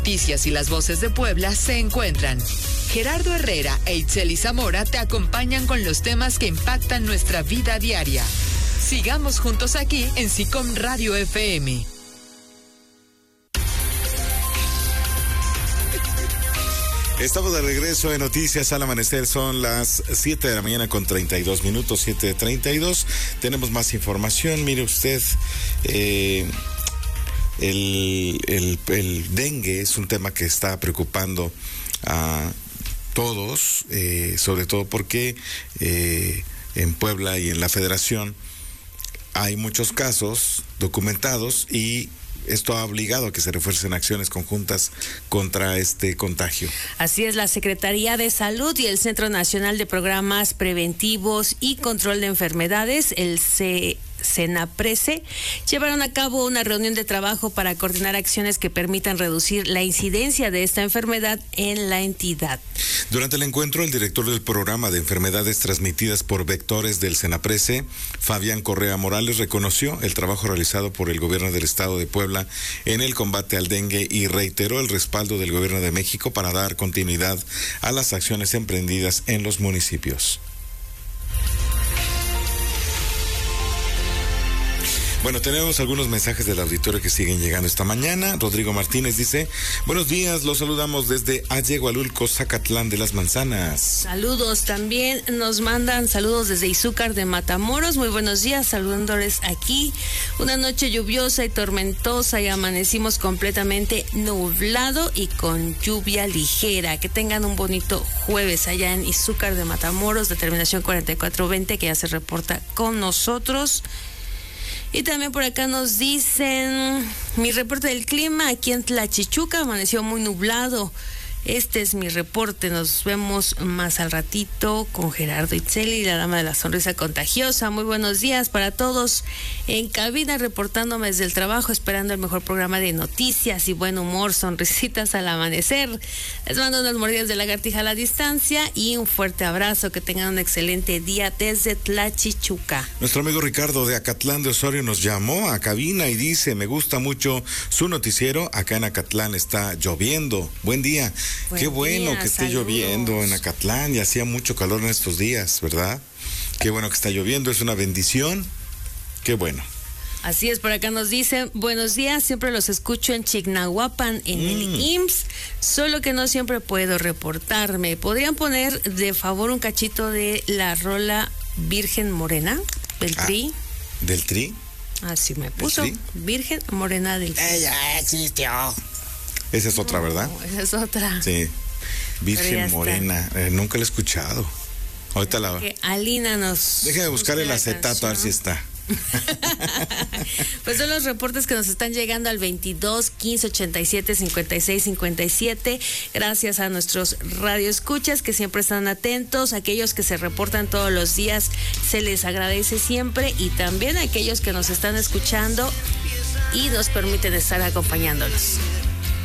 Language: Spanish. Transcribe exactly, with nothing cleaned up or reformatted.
Noticias y las voces de Puebla se encuentran. Gerardo Herrera e Itzeli Zamora te acompañan con los temas que impactan nuestra vida diaria. Sigamos juntos aquí en SICOM Radio F M. Estamos de regreso en Noticias al Amanecer. Son las siete de la mañana con treinta y dos minutos, siete treinta y dos. Tenemos más información. Mire usted, eh, el, el, el dengue es un tema que está preocupando a todos, eh, sobre todo porque eh, en Puebla y en la Federación hay muchos casos documentados y esto ha obligado a que se refuercen acciones conjuntas contra este contagio. Así es, la Secretaría de Salud y el Centro Nacional de Programas Preventivos y Control de Enfermedades, el C CENAPRESE, llevaron a cabo una reunión de trabajo para coordinar acciones que permitan reducir la incidencia de esta enfermedad en la entidad. Durante el encuentro, el director del programa de enfermedades transmitidas por vectores del CENAPRESE, Fabián Correa Morales, reconoció el trabajo realizado por el gobierno del estado de Puebla en el combate al dengue y reiteró el respaldo del gobierno de México para dar continuidad a las acciones emprendidas en los municipios. Bueno, tenemos algunos mensajes del auditorio que siguen llegando esta mañana. Rodrigo Martínez dice: buenos días, los saludamos desde Ayegualulco, Zacatlán de las Manzanas. Saludos, también nos mandan saludos desde Izúcar de Matamoros. Muy buenos días, saludándoles aquí. Una noche lluviosa y tormentosa y amanecimos completamente nublado y con lluvia ligera. Que tengan un bonito jueves allá en Izúcar de Matamoros, de terminación cuarenta y cuatro veinte, que ya se reporta con nosotros. Y también por acá nos dicen, mi reporte del clima aquí en Tlachichuca amaneció muy nublado. Este es mi reporte, nos vemos más al ratito con Gerardo Itzeli, la dama de la sonrisa contagiosa. Muy buenos días para todos en cabina, reportándome desde el trabajo, esperando el mejor programa de noticias y buen humor, sonrisitas al amanecer. Les mando unas mordidas de lagartija a la distancia y un fuerte abrazo, que tengan un excelente día desde Tlachichuca. Nuestro amigo Ricardo de Acatlán de Osorio nos llamó a cabina y dice: me gusta mucho su noticiero, acá en Acatlán está lloviendo. Buen día. Buen Qué bueno día, que esté saludos. Lloviendo en Acatlán, y hacía mucho calor en estos días, ¿verdad? Qué bueno que está lloviendo, es una bendición. Qué bueno. Así es, por acá nos dicen, buenos días, siempre los escucho en Chignahuapan, en mm. el I M S S, solo que no siempre puedo reportarme. ¿Podrían poner de favor un cachito de la rola Virgen Morena del ah, Tri? ¿Del Tri? Así me puso, Virgen Morena del Tri. Ella existió. Esa es otra, ¿verdad? No, esa es otra. Sí. Virgen Morena. Eh, nunca la he escuchado. Ahorita la... Que Alina nos... Déjame buscar el acetato, a ver si está. Pues son los reportes que nos están llegando al veintidós, quince, ochenta y siete, cincuenta y seis, cincuenta y siete. Gracias a nuestros radioescuchas que siempre están atentos, aquellos que se reportan todos los días, se les agradece siempre, y también a aquellos que nos están escuchando y nos permiten estar acompañándolos.